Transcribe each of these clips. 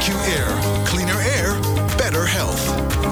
AccuAir. Cleaner air, better health.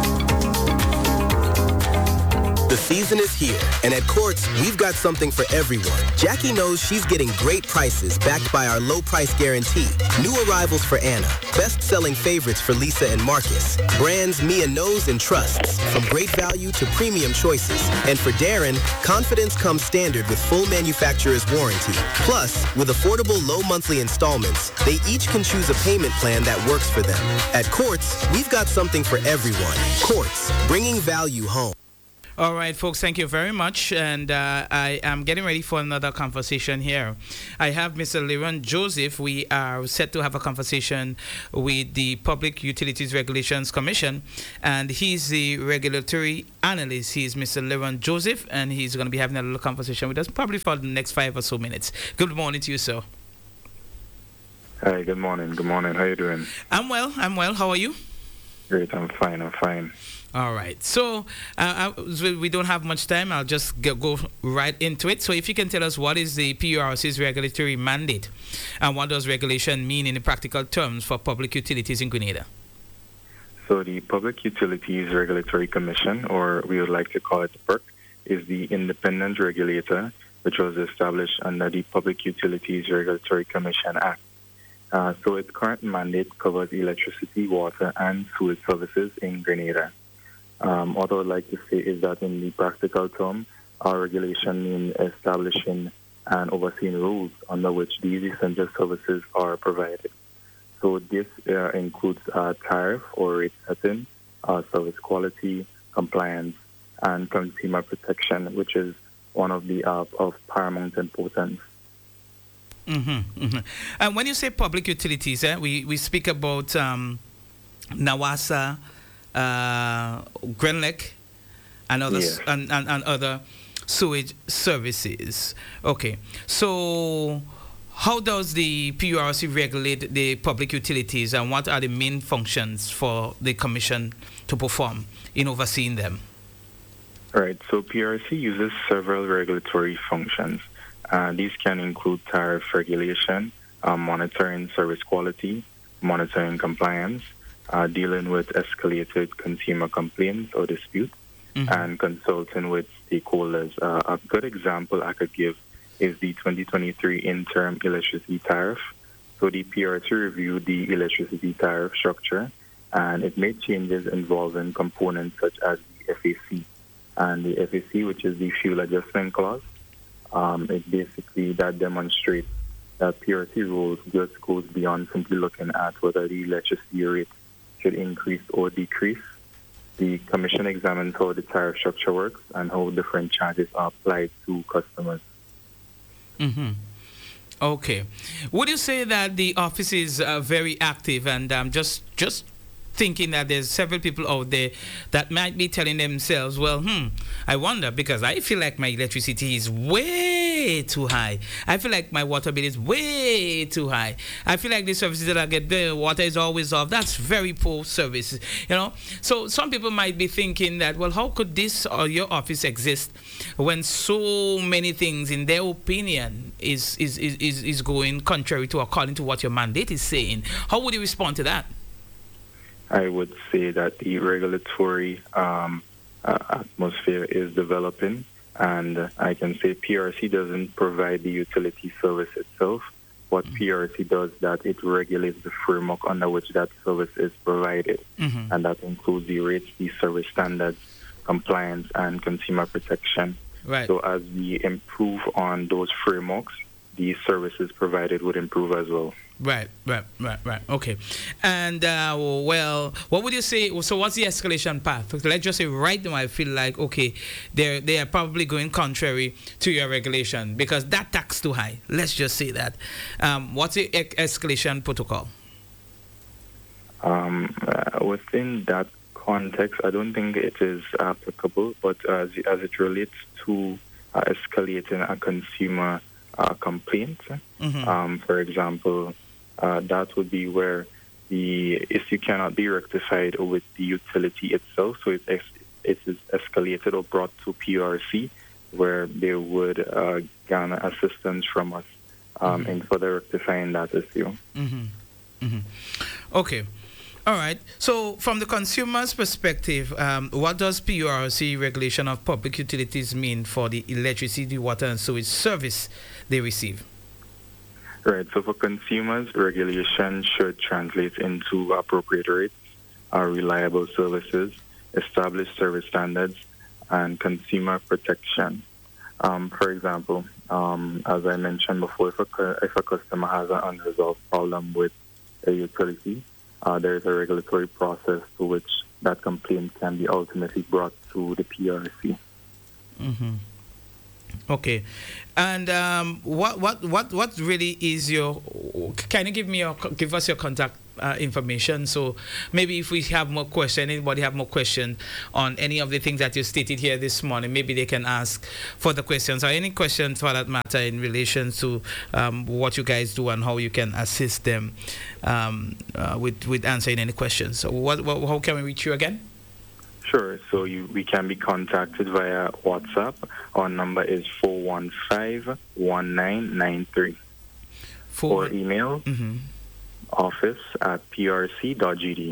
The season is here, and at Quartz, we've got something for everyone. Jackie knows she's getting great prices backed by our low price guarantee. New arrivals for Anna, best-selling favorites for Lisa and Marcus, brands Mia knows and trusts, from great value to premium choices. And for Darren, confidence comes standard with full manufacturer's warranty. Plus, with affordable low monthly installments, they each can choose a payment plan that works for them. At Quartz, we've got something for everyone. Quartz, bringing value home. All right, folks, thank you very much. And I am getting ready for another conversation here. I have Mr. Leron Joseph. We are set to have a conversation with the Public Utilities Regulations Commission, and he's the regulatory analyst. He's Mr. Leron Joseph, and he's going to be having a little conversation with us probably for the next 5 or so minutes. Good morning to you, sir. Hi, good morning. Good morning. How are you doing? I'm well. How are you? Great. I'm fine. All right. So we don't have much time. I'll just go right into it. So if you can tell us what is the PURC's regulatory mandate and what does regulation mean in the practical terms for public utilities in Grenada? So the Public Utilities Regulatory Commission, or we would like to call it PERC, is the independent regulator which was established under the Public Utilities Regulatory Commission Act. So its current mandate covers electricity, water, and sewage services in Grenada. What I would like to say is that in the practical term, our regulation means establishing and overseeing rules under which these essential services are provided. So this includes tariff or rate setting, service quality, compliance, and consumer protection, which is one of the of paramount importance. And when you say public utilities, we speak about NAWASA, Grenlec, and others, and other sewage services. Okay, so how does the PURC regulate the public utilities, and what are the main functions for the Commission to perform in overseeing them? All right, so PURC uses several regulatory functions. These can include tariff regulation, monitoring service quality, monitoring compliance, dealing with escalated consumer complaints or disputes, and consulting with stakeholders. A good example I could give is the 2023 interim electricity tariff. So the PURC reviewed the electricity tariff structure, and it made changes involving components such as the FAC. And the FAC, which is the fuel adjustment clause, it basically that demonstrates that PURC rules just goes beyond simply looking at whether the electricity rate should increase or decrease. The Commission examines how the tariff structure works and how different charges are applied to customers. Okay. Would you say that the office is very active? And just thinking that there's several people out there that might be telling themselves, well, I wonder, because I feel like my electricity is way too high. I feel like my water bill is way too high. I feel like the services that I get, the water is always off. That's very poor service, So some people might be thinking that, well, how could this or your office exist when so many things, in their opinion, is going contrary to according to what your mandate is saying? How would you respond to that? I would say that the regulatory atmosphere is developing, and I can say PURC doesn't provide the utility service itself. What PURC does that it regulates the framework under which that service is provided, and that includes the rates, the service standards, compliance, and consumer protection. Right. So as we improve on those frameworks, the services provided would improve as well. Right. Okay. And, well, what would you say? So what's the escalation path? Let's just say right now I feel like, okay, they are probably going contrary to your regulation because that tax too high. Let's just say that. What's the escalation protocol? Within that context, I don't think it is applicable, but as it relates to escalating a consumer complaint, for example, that would be where the issue cannot be rectified with the utility itself. So it is escalated or brought to PURC, where they would garner assistance from us in further rectifying that issue. Okay. All right. So, from the consumer's perspective, what does PURC regulation of public utilities mean for the electricity, water, and sewage service they receive? Right. So for consumers, regulation should translate into appropriate rates, reliable services, established service standards, and consumer protection. For example, as I mentioned before, if a customer has an unresolved problem with a utility, there is a regulatory process to which that complaint can be ultimately brought to the PRC. Mm-hmm. Okay, and what really is your? Can you give us your contact information? So maybe if we have more questions, anybody have more questions on any of the things that you stated here this morning, maybe they can ask further questions or any questions for that matter in relation to what you guys do and how you can assist them with answering any questions. So how can we reach you again? Sure. So we can be contacted via WhatsApp. Our number is 415-1993. Or email office@prc.gd.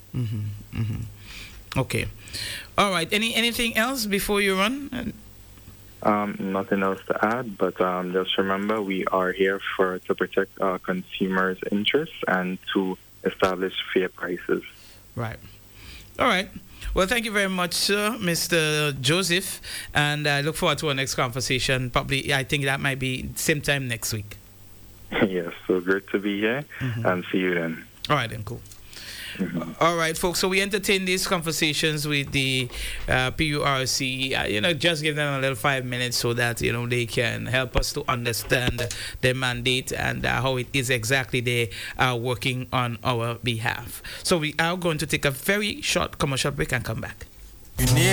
Okay. All right. Anything else before you run? Nothing else to add, but just remember we are here to protect our consumers' interests and to establish fair prices. Right. All right. Well, thank you very much, sir, Mr. Joseph, and I look forward to our next conversation. Probably, I think that might be same time next week. Yes, so great to be here, and see you then. All right, then, cool. All right, folks. So we entertain these conversations with the PURC. Just give them a little 5 minutes so that they can help us to understand their mandate and how it is exactly they are working on our behalf. So we are going to take a very short commercial break and come back.